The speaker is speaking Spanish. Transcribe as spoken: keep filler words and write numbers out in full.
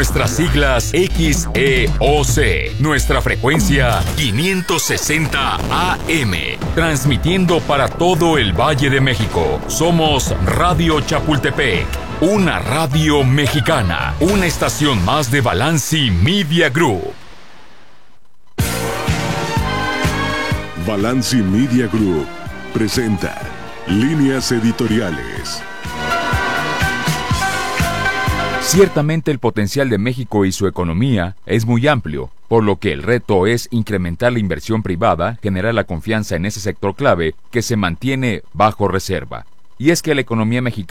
Nuestras siglas X E O C. Nuestra frecuencia quinientos sesenta A M. Transmitiendo para todo el Valle de México. Somos Radio Chapultepec. Una radio mexicana. Una estación más de Balanci Media Group. Balanci Media Group presenta Líneas Editoriales. Ciertamente el potencial de México y su economía es muy amplio, por lo que el reto es incrementar la inversión privada, generar la confianza en ese sector clave que se mantiene bajo reserva. Y es que la economía mexicana